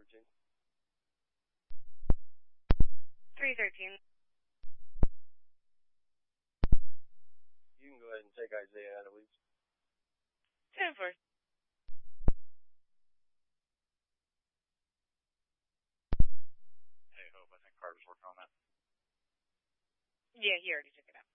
313. 313. You can go ahead and take Isaiah out of Leeds. 10-4. Hey, Hope, I think Carter's working on that. Yeah, he already took it out.